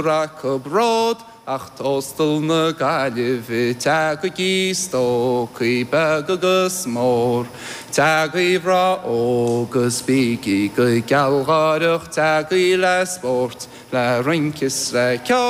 Cybrod ach tostal na galif tag gisto ki bagagus mor tag ivra ogus bigi galgarach tag la sport la rinkis la